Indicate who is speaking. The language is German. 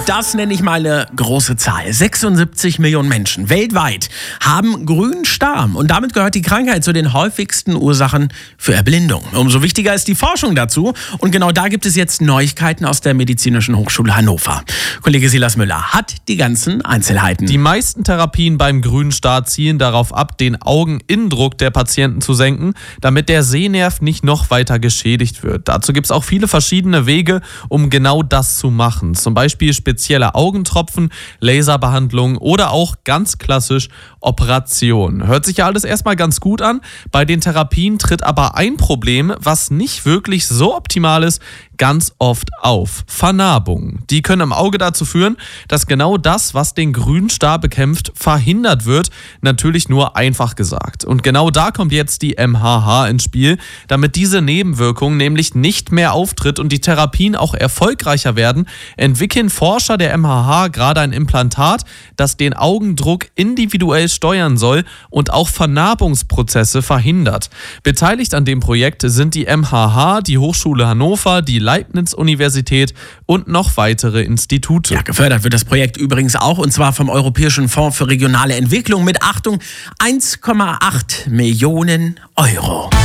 Speaker 1: das nenne ich mal eine große Zahl. 76 Millionen Menschen weltweit haben grünen Star. Und damit gehört die Krankheit zu den häufigsten Ursachen für Erblindung. Umso wichtiger ist die Forschung dazu. Und genau da gibt es jetzt Neuigkeiten aus der Medizinischen Hochschule Hannover. Kollege Silas Müller hat die ganzen Einzelheiten.
Speaker 2: Die meisten Therapien beim grünen Star zielen darauf ab, den Augeninnendruck der Patienten zu senken, damit der Sehnerv nicht noch weiter geschädigt wird. Dazu gibt es auch viele verschiedene Wege, um genau das zu machen. Zum Beispiel spezielle Augentropfen, Laserbehandlung oder auch ganz klassisch Operation. Hört sich ja alles erstmal ganz gut an. Bei den Therapien tritt aber ein Problem, was nicht wirklich so optimal ist, ganz oft auf. Vernarbungen. Die können im Auge dazu führen, dass genau das, was den grünen Star bekämpft, verhindert wird. Natürlich nur einfach gesagt. Und genau da kommt jetzt die MHH ins Spiel, damit diese Nebenwirkung nämlich nicht mehr auftritt und die Therapien auch erfolgreicher werden, entwickeln Forscher der MHH gerade ein Implantat, das den Augendruck individuell steuern soll und auch Vernarbungsprozesse verhindert. Beteiligt an dem Projekt sind die MHH, die Hochschule Hannover, die Leibniz-Universität und noch weitere Institute.
Speaker 1: Ja, gefördert wird das Projekt übrigens auch, und zwar vom Europäischen Fonds für regionale Entwicklung mit, Achtung, 1,8 Millionen Euro.